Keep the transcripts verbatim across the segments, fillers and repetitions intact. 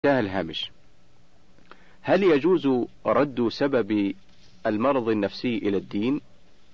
انتهى الهامش. هل يجوز رد سبب المرض النفسي إلى الدين؟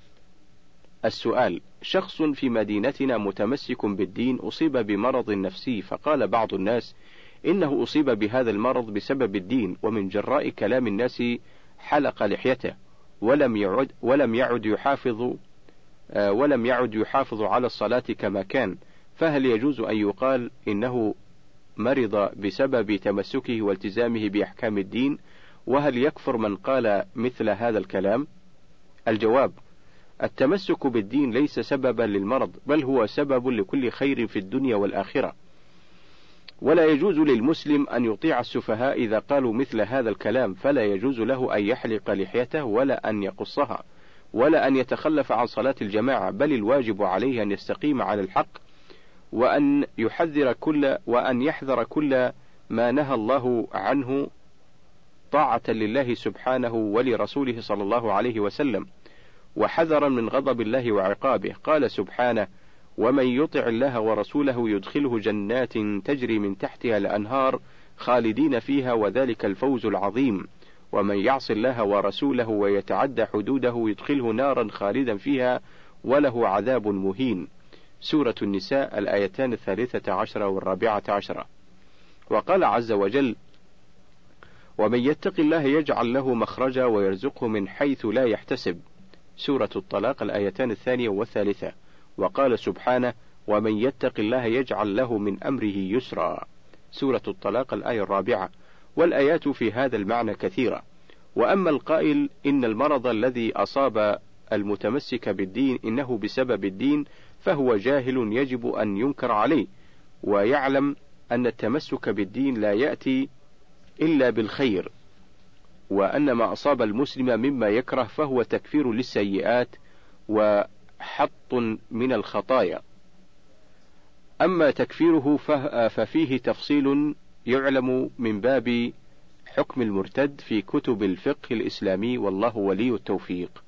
السؤال: شخص في مدينتنا متمسك بالدين أصيب بمرض نفسي، فقال بعض الناس إنه أصيب بهذا المرض بسبب الدين، ومن جراء كلام الناس حلق لحيته ولم يعد ولم يعد يحافظ ولم يعد يحافظ على الصلاة كما كان، فهل يجوز أن يقال إنه مرض بسبب تمسكه والتزامه بأحكام الدين؟ وهل يكفر من قال مثل هذا الكلام؟ الجواب: التمسك بالدين ليس سببا للمرض، بل هو سبب لكل خير في الدنيا والآخرة، ولا يجوز للمسلم أن يطيع السفهاء إذا قالوا مثل هذا الكلام، فلا يجوز له أن يحلق لحيته ولا أن يقصها ولا أن يتخلف عن صلاة الجماعة، بل الواجب عليه أن يستقيم على الحق، وأن يحذر كل وأن يحذر كل ما نهى الله عنه طاعة لله سبحانه ولرسوله صلى الله عليه وسلم، وحذرا من غضب الله وعقابه. قال سبحانه: ومن يطع الله ورسوله يدخله جنات تجري من تحتها الأنهار خالدين فيها وذلك الفوز العظيم، ومن يعص الله ورسوله ويتعدى حدوده يدخله نارا خالدا فيها وله عذاب مهين. سورة النساء الآيتان الثالثة عشرة والرابعة عشرة. وقال عز وجل: ومن يتق الله يجعل له مخرجا ويرزقه من حيث لا يحتسب. سورة الطلاق الآيتان الثانية والثالثة. وقال سبحانه: ومن يتق الله يجعل له من أمره يسرا. سورة الطلاق الآية الرابعة. والآيات في هذا المعنى كثيرة. وأما القائل إن المرض الذي أصاب المتمسك بالدين إنه بسبب الدين، فهو جاهل يجب أن ينكر عليه، ويعلم أن التمسك بالدين لا يأتي إلا بالخير، وأن ما أصاب المسلم مما يكره فهو تكفير للسيئات وحط من الخطايا. أما تكفيره ففيه تفصيل يعلم من باب حكم المرتد في كتب الفقه الإسلامي، والله ولي التوفيق.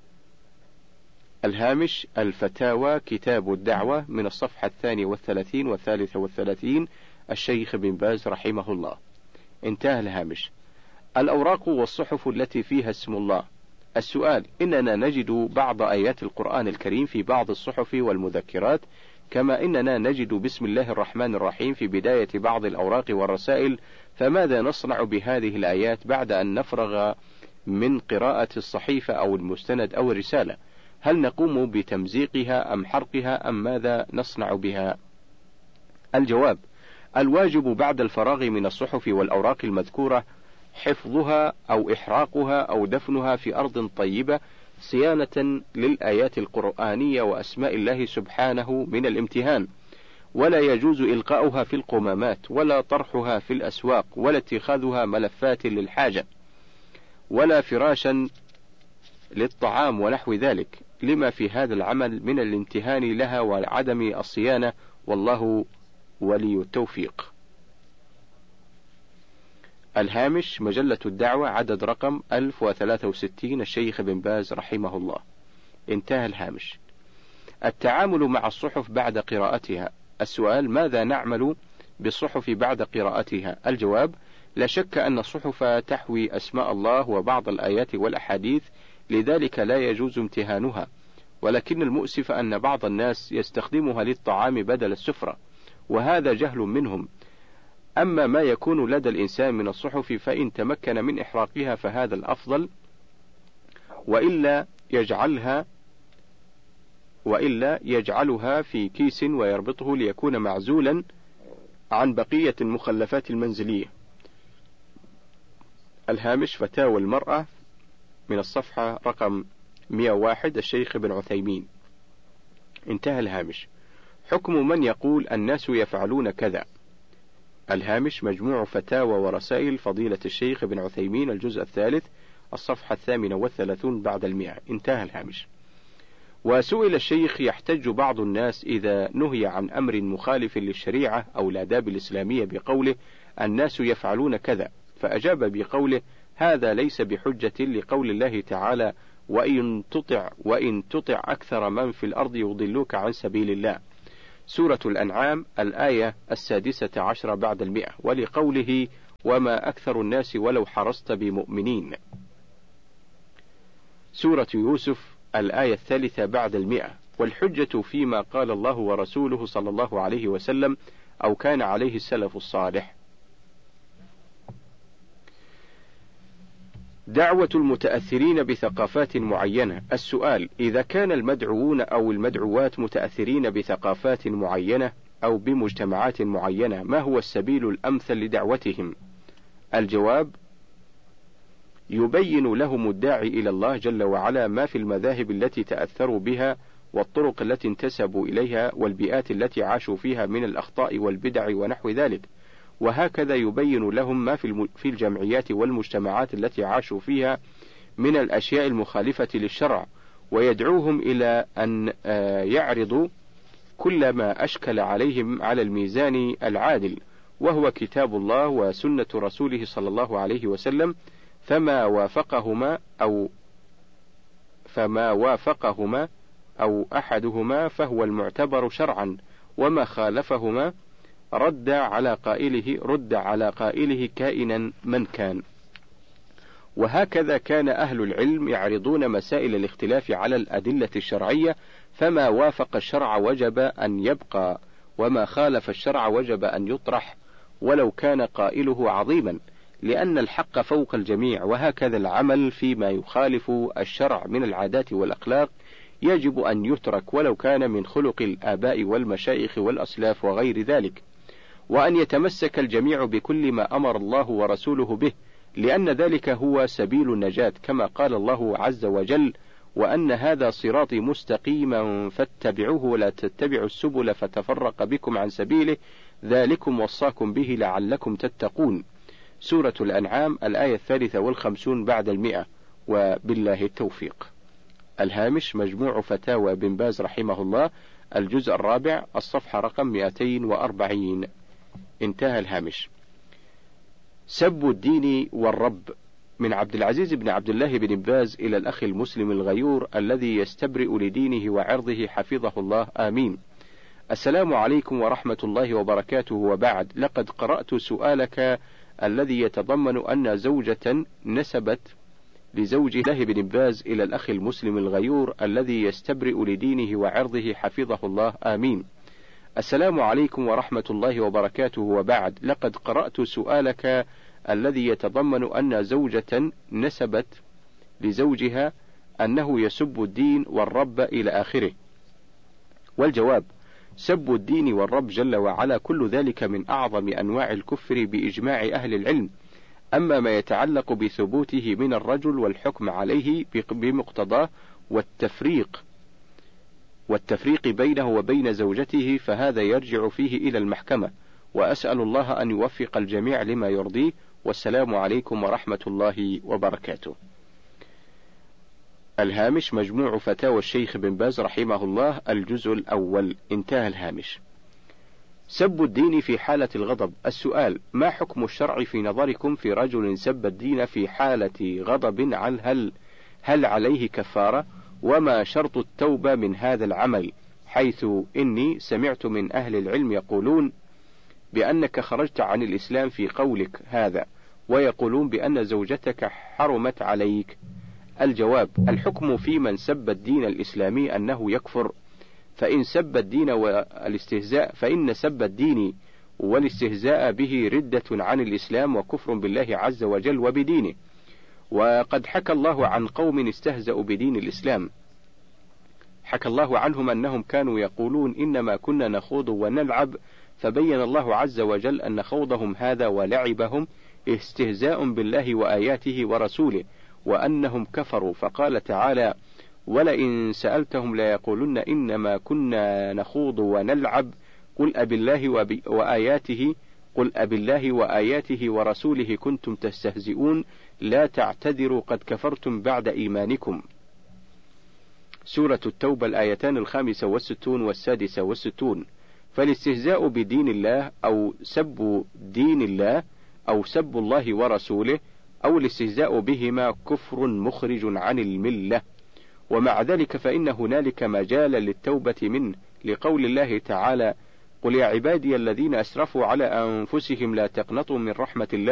الهامش: الفتاوى كتاب الدعوة، من الصفحة الثانية والثلاثين والثالثة والثلاثين، الشيخ بن باز رحمه الله. انتهى الهامش. الأوراق والصحف التي فيها اسم الله. السؤال: إننا نجد بعض آيات القرآن الكريم في بعض الصحف والمذكرات، كما إننا نجد بسم الله الرحمن الرحيم في بداية بعض الأوراق والرسائل، فماذا نصنع بهذه الآيات بعد أن نفرغ من قراءة الصحيفة أو المستند أو الرسالة؟ هل نقوم بتمزيقها أم حرقها أم ماذا نصنع بها؟ الجواب: الواجب بعد الفراغ من الصحف والأوراق المذكورة حفظها أو إحراقها أو دفنها في أرض طيبة صيانة للآيات القرآنية وأسماء الله سبحانه من الامتهان، ولا يجوز إلقاؤها في القمامات ولا طرحها في الأسواق ولا اتخاذها ملفات للحاجة ولا فراشا للطعام ونحو ذلك، لما في هذا العمل من الامتهان لها وعدم الصيانة، والله ولي التوفيق. الهامش: مجلة الدعوة، عدد رقم ألف وثلاثة وستين، الشيخ بن باز رحمه الله. انتهى الهامش. التعامل مع الصحف بعد قراءتها. السؤال: ماذا نعمل بالصحف بعد قراءتها؟ الجواب: لا شك أن الصحف تحوي أسماء الله وبعض الآيات والأحاديث، لذلك لا يجوز امتهانها، ولكن المؤسف أن بعض الناس يستخدمها للطعام بدل السفرة، وهذا جهل منهم. أما ما يكون لدى الإنسان من الصحف فإن تمكن من إحراقها فهذا الأفضل، وإلا يجعلها وإلا يجعلها في كيس ويربطه ليكون معزولا عن بقية المخلفات المنزلية. الهامش: فتاوى المرأة، من الصفحة رقم مئة وواحد، الشيخ بن عثيمين. انتهى الهامش. حكم من يقول الناس يفعلون كذا. الهامش: مجموع فتاوى ورسائل فضيلة الشيخ بن عثيمين، الجزء الثالث، الصفحة الثامنة والثلاثون بعد المئة. انتهى الهامش. وسئل الشيخ: يحتج بعض الناس إذا نهي عن أمر مخالف للشريعة أو الآداب الإسلامية بقوله الناس يفعلون كذا، فأجاب بقوله: هذا ليس بحجة لقول الله تعالى: وإن تطع وإن تطع أكثر من في الأرض يضلوك عن سبيل الله. سورة الأنعام الآية السادسة عشرة بعد المئة. ولقوله: وما أكثر الناس ولو حرصت بمؤمنين. سورة يوسف الآية الثالثة بعد المئة. والحجة فيما قال الله ورسوله صلى الله عليه وسلم أو كان عليه السلف الصالح. دعوة المتأثرين بثقافات معينة. السؤال: إذا كان المدعوون أو المدعوات متأثرين بثقافات معينة أو بمجتمعات معينة، ما هو السبيل الأمثل لدعوتهم؟ الجواب: يبين لهم الداعي إلى الله جل وعلا ما في المذاهب التي تأثروا بها والطرق التي انتسبوا إليها والبيئات التي عاشوا فيها من الأخطاء والبدع ونحو ذلك، وهكذا يبين لهم ما في الجمعيات والمجتمعات التي عاشوا فيها من الأشياء المخالفة للشرع، ويدعوهم إلى أن يعرضوا كل ما أشكل عليهم على الميزان العادل، وهو كتاب الله وسنة رسوله صلى الله عليه وسلم، فما وافقهما أو فما وافقهما أو أحدهما فهو المعتبر شرعا، وما خالفهما رد على قائله رد على قائله كائنا من كان. وهكذا كان أهل العلم يعرضون مسائل الاختلاف على الأدلة الشرعية، فما وافق الشرع وجب أن يبقى، وما خالف الشرع وجب أن يطرح ولو كان قائله عظيما، لأن الحق فوق الجميع. وهكذا العمل فيما يخالف الشرع من العادات والأخلاق يجب أن يترك ولو كان من خلق الآباء والمشايخ والأسلاف وغير ذلك، وأن يتمسك الجميع بكل ما أمر الله ورسوله به، لأن ذلك هو سبيل النجاة، كما قال الله عز وجل: وأن هذا صراطي مستقيما فاتبعوه ولا تتبعوا السبل فتفرق بكم عن سبيله ذلكم وصاكم به لعلكم تتقون. سورة الأنعام الآية الثالثة والخمسون بعد المئة. وبالله التوفيق. الهامش: مجموع فتاوى بن باز رحمه الله، الجزء الرابع، الصفحة رقم مئتين وأربعين. انتهى الهامش. سب الدين والرب. من عبد العزيز بن عبد الله بن باز إلى الأخ المسلم الغيور الذي يستبرئ لدينه وعرضه حفظه الله، آمين. السلام عليكم ورحمة الله وبركاته، وبعد، لقد قرأت سؤالك الذي يتضمن أن زوجة نسبت لزوج الله بن باز إلى الأخ المسلم الغيور الذي يستبرئ لدينه وعرضه حفظه الله، آمين. السلام عليكم ورحمة الله وبركاته، وبعد، لقد قرأت سؤالك الذي يتضمن أن زوجة نسبت لزوجها أنه يسب الدين والرب إلى آخره. والجواب: سب الدين والرب جل وعلا كل ذلك من أعظم أنواع الكفر بإجماع أهل العلم. أما ما يتعلق بثبوته من الرجل والحكم عليه بمقتضاه والتفريق والتفريق بينه وبين زوجته فهذا يرجع فيه إلى المحكمة، وأسأل الله أن يوفق الجميع لما يرضيه، والسلام عليكم ورحمة الله وبركاته. الهامش: مجموع فتاوى الشيخ بن باز رحمه الله، الجزء الأول. انتهى الهامش. سب الدين في حالة الغضب. السؤال: ما حكم الشرع في نظركم في رجل سب الدين في حالة غضب؟ عن هل هل عليه كفارة؟ وما شرط التوبة من هذا العمل؟ حيث إني سمعت من أهل العلم يقولون بأنك خرجت عن الإسلام في قولك هذا، ويقولون بأن زوجتك حرمت عليك. الجواب: الحكم في من سب الدين الإسلامي أنه يكفر، فإن سب الدين والاستهزاء فإن سب الدين والاستهزاء به ردة عن الإسلام وكفر بالله عز وجل وبدينه. وقد حكى الله عن قوم استهزأوا بدين الإسلام، حكى الله عنهم أنهم كانوا يقولون إنما كنا نخوض ونلعب، فبين الله عز وجل أن خوضهم هذا ولعبهم استهزاء بالله وآياته ورسوله، وأنهم كفروا، فقال تعالى: ولئن سألتهم ليقولن إنما كنا نخوض ونلعب قل أبالله وآياته قل أبالله وآياته ورسوله كنتم تستهزئون لا تعتذروا قد كفرتم بعد إيمانكم. سورة التوبة الآيتان الخامسة والستون والسادسة والستون. فالاستهزاء بدين الله أو سب دين الله أو سب الله ورسوله أو الاستهزاء بهما كفر مخرج عن الملة، ومع ذلك فإن هنالك مجالا للتوبة منه، لقول الله تعالى: قل يا عبادي الذين أسرفوا على أنفسهم لا تقنطوا من رحمة الله